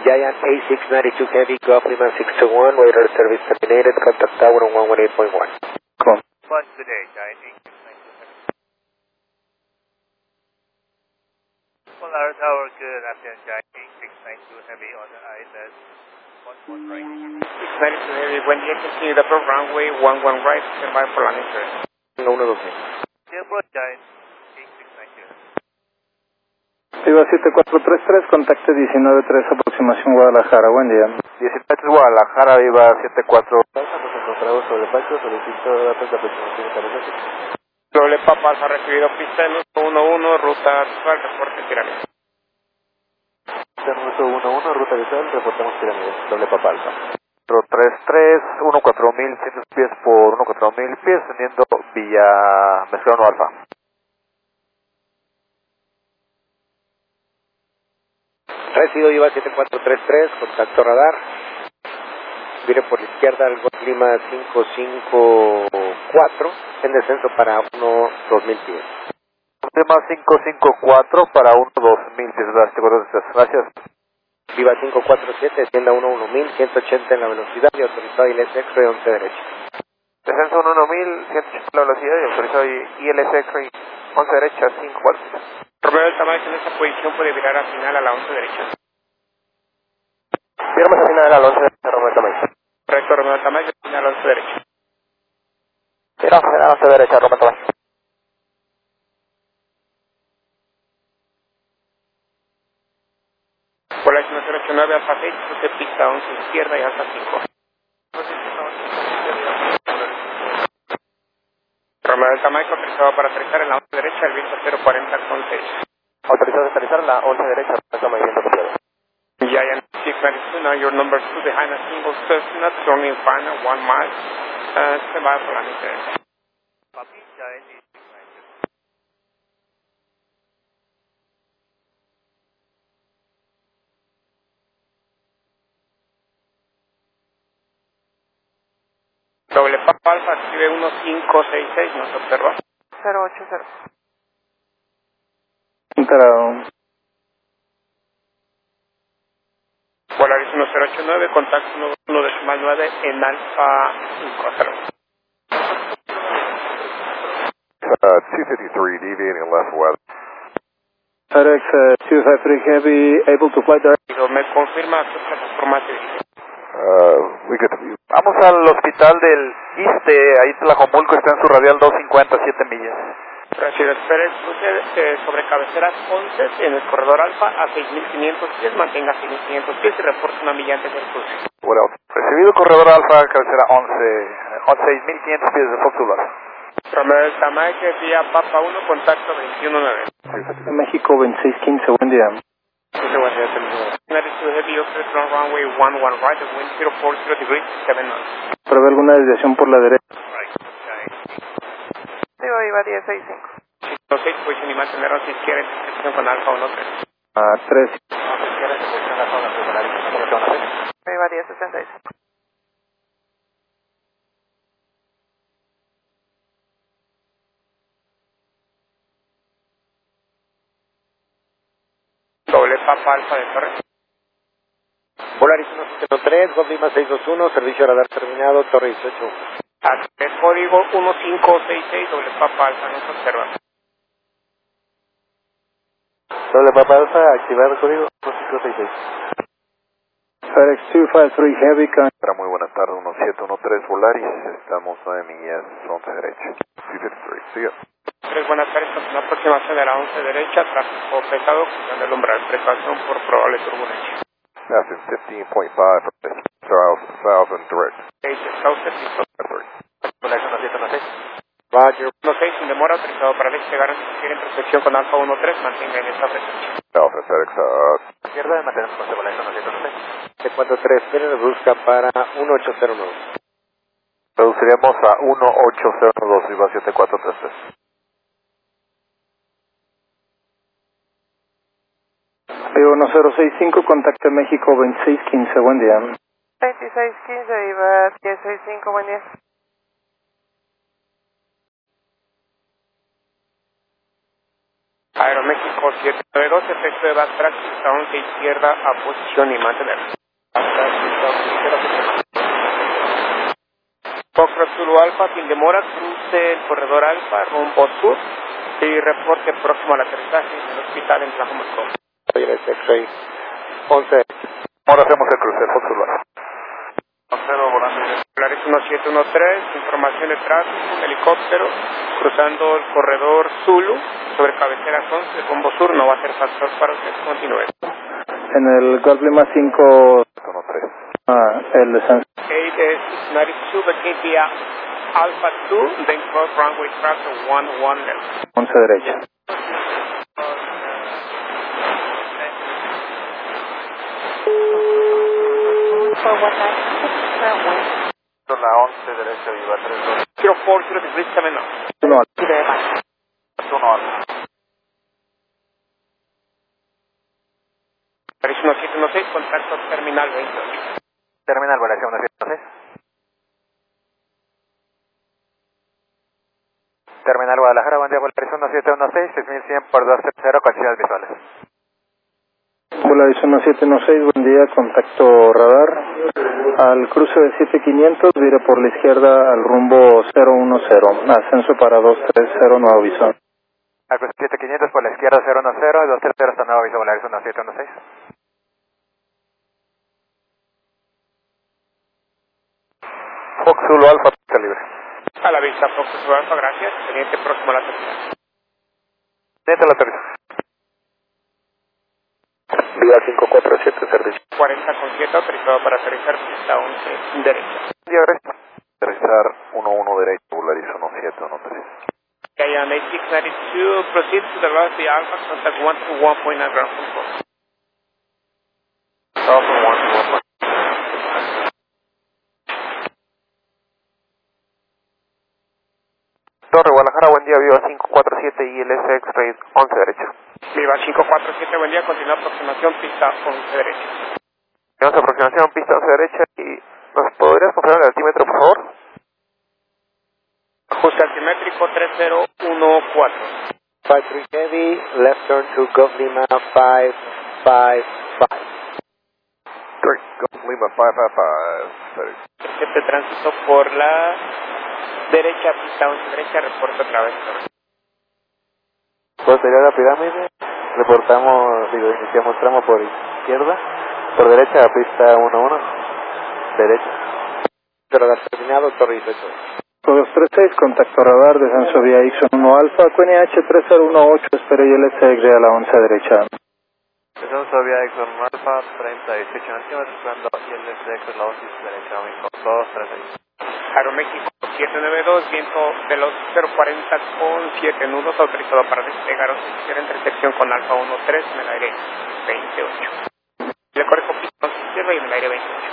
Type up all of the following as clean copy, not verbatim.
Giant A692 Heavy, Golf Lima 621, radar service terminated, contact tower on 118.1. Cool. Flight today, Giant A692 Heavy. Polar Tower, good afternoon, Giant A692 Heavy on the ILS 11 right. 692 Heavy, buen día, continue the approach runway 11 right, stand by for landing clearance. 112. The approach, Giant A692. Viva 7433, contacte 193, aproximación Guadalajara, buen día. 17 Guadalajara, Viva 74. Nos encontramos sobre Pacho, solicito datos de aproximación para nosotros. Doble Papa Alfa recibido pista 11, ruta visual, reporte pirámide. Ruta 11, ruta visual, reportamos pirámides, doble Papa Alfa. 033, 14100 pies por 14000 pies, teniendo Villa Mezclano Alfa. Recibido Viva 7433, contacto radar. Viene por la izquierda al Golf Lima 554, en descenso para 2000 pies. Lima 554 para 2000 pies, gracias. Viva 547, descienda 1000, 180 en la velocidad y autorizado ILS X-Ray 11 derecha. Descenso 1000, 180 la velocidad y autorizado ILS X-Ray 11 derecha, 5 cuartos. Romeo Delta Mike en esta posición puede virar a final a la 11 derecha. Viramos a final a la 11 derecha, Romeo Delta Mike. Correcto, Romeo Delta Mike, final a la 11 derecha. Viramos a la 11 derecha, Romeo Delta Mike. Polar 1089 Alfa 6, cruce pista 11 izquierda y Alfa 5. Romeo Delta Mike autorizado para aterrizar en la 11 derecha, el viento 040 con 6. Autorizado a aterrizar en la 11 derecha, Romeo Delta Mike, viento copiado. Giant 692, now your number 2 behind a single Cessna, turning final 1 mile, stand by for landing clearance. Copy, Giant A692. Doble Papa Alfa recibe 1566, nos observa. 080. Entrado. Polaris 1089, contacto 1.9 en Alfa 5, hasta luego. 253, deviating left west. FedEx 253 Heavy, able to fly direct. Me confirma qué plataforma se dirige. Vamos al hospital del Iste, ahí Tlajomulco está en su radial 257 millas. Gracias, FedEx cruce sobre cabeceras 11 en el corredor Alfa a 6500 pies, mantenga 6500 pies y reporte una milla antes del cruce. Bueno, recibido corredor Alfa, cabecera 6500 pies de Foxtrot. Romeo Delta Mike vía Papa 1, contacto 219. México 2615, buen día. Buen día, señor. United to heavy office from runway 11 right, the wind 040 degrees, 7 knots. ¿Prevé alguna desviación por la derecha? Right, Giant. Digo, iba 1065. 6, posición y mantenernos a izquierda en intersección con Alfa 13. 3. Iba 1065. Doble Papa Alfa de Torre. Polaris 173, Golf Lima 621, servicio radar terminado, Torre 18. El código 1566, doble Papa Alfa, nos observa. Doble Papa Alfa, activar el código 1566. FedEx 253 Heavy, Era muy buenas tardes, 1713 Polaris, estamos 9 millas, 11 derecha. 253, sigue. 3 buenas tardes, con una aproximación de la 11 derecha, tráfico pesado, cruzando el umbral, precaución por probable turbulencia. Passing 15.5, south and direct. 6, Scouser, listo. Polaris 1716. Roger. 16, sin demora, autorizado para despegar en cualquier intersección con Alfa 13, mantenga en esta frecuencia. Alpha FedEx, Izquierda, mantenemos con Polaris 1716. 743, pero busca para 1809. reduciríamos a 1802, Viva 7433. Vivo 1065, contacte México 2615, buen día. 2615, Viva 1065, buen día. Aeroméxico 792, efecto de backtrack, pista 11 izquierda a posición y mantener. Backtrack, pista 11 izquierda, Foxtrot Zulu Alfa, sin demora, cruce el corredor Alfa, rumbo sur y reporte próximo al aterrizaje en el hospital en Tlajomulco. Oye, X-Ray 11. Ahora hacemos el cruce, Fox Zulu Alfa. 0 volante. Polaris 1713, información de tráfico, un helicóptero cruzando el corredor Zulu sobre cabeceras 11, rumbo sur, no va a ser factor para usted, continúe. En el Golf Lima 5, 1-3. el descenso. 8 begin via Alpha 2, then cross runway traffic 11 left. 11 derecha. La 11 derecha, Viva 32. 040 degrees 7 knots. 1 alfa. 1 Alfa. Polaris 1716, contacto terminal 28. Terminal, Valencia 1716. Terminal Guadalajara, buen día, Volaris 1716, 6100 por 230, cualidades visuales. Volaris 1716, buen día, contacto radar. Al cruce de 7500, vire por la izquierda al rumbo 010, ascenso para 230, nuevo aviso. Al cruce 7500 por la izquierda 010 y 230 hasta nuevo aviso, Volaris 1716. Fox Zulu Alfa, pista libre. A la vista, Fox Zulu Alfa, gracias. Teniente próximo a la terminal. Dentro de la aterrizaje. Vía 547, servicio. 40,7, autorizado para aterrizar pista 11 derecha. Día derecho. Aterrizar 11 derecho, Volaris 1713. Cayenne 8692, proceed to the left via Alpha, contact 121.9 ground control. Alpha 121. Torre Guadalajara, buen día, Viva 547 ILS X-Ray 11 derecho. Viva 547, buen día, continúa aproximación pista 11 derecha. Tenemos aproximación pista 11 derecha y ¿nos podrías confirmar el altímetro, por favor? Ajuste altimétrico 3014. 53 heavy, left turn to Golf Lima 555. Lima 555. Este tránsito por la derecha, pista 11 derecha, reporta otra vez. Posterior a la pirámide, iniciamos tramo por izquierda, por derecha, pista 11, derecha. Pero la terminado, Torre 18. 236, contacto radar, descenso vía X1 alfa, QNH 3018, espero ILS a la 11 derecha. Descenso vía Exxon Alfa, 30 y 18 centímetros, esperando ILS Exxon la 11 derecha, 236. Aeroméxico 792, viento de los 040 con 7 nudos, autorizado para despegar o iniciar intersección con Alfa 13 en el aire 28. Le corrijo pista 11 izquierda y en el aire 28.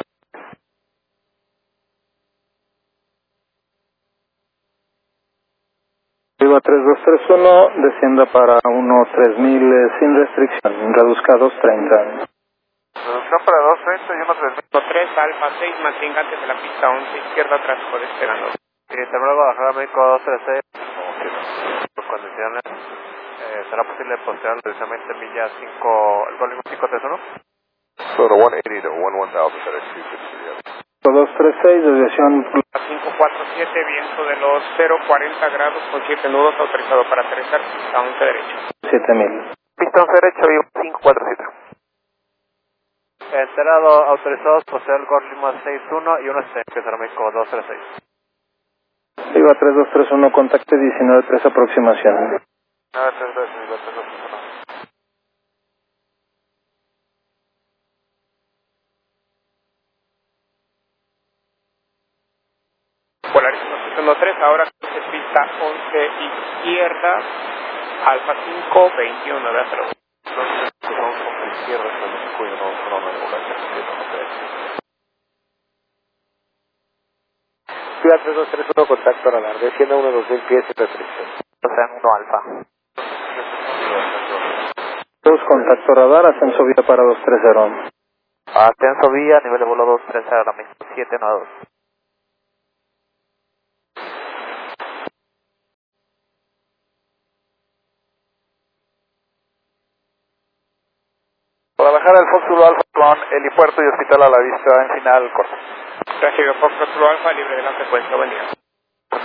Viva 3231, descienda para 13000 sin restricción, reduzca 230. Reducción para 230 y 13000. 3 Alfa 6, mantenga antes de la pista 11 izquierda, tráfico despegando. Terminal Guadalajara, México 236. Por condiciones, ¿será posible postear precisamente milla 5, el volumen 531? So the 180 to 11,000 that is 260. 236, desviación 547, viento de los 040 grados con 7 nudos, autorizado para aterrizar pista 11 derecha. 7000. Pista 11 derecho y 547. Enterado, autorizados, posee el Golf Lima 61 y 170, que será México 236. Viva 3231, contacte 193, aproximación. 932, Viva 3231. Polaris 113, ahora cruce pista 11 izquierda, Alfa 5, 21 de acero. Entonces, vamos con la izquierda, cuyo no me voy Ciudad 3231, contacto radar, descienda 2000 pies y restricción. Ocean 1 Alfa. Contacto radar, ascenso vía para 230. Ascenso vía, nivel de vuelo 230, ahora mismo 792. bajar al Foxtrot Alpha con helipuerto y hospital a la vista en final corto. Recibe Foxtrot Alpha, libre de la frecuencia, buen día.